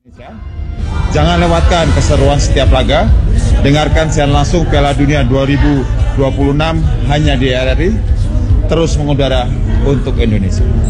Jangan lewatkan keseruan setiap laga. Dengarkan siaran langsung Piala Dunia 2026 hanya di RRI. Terus mengudara untuk Indonesia.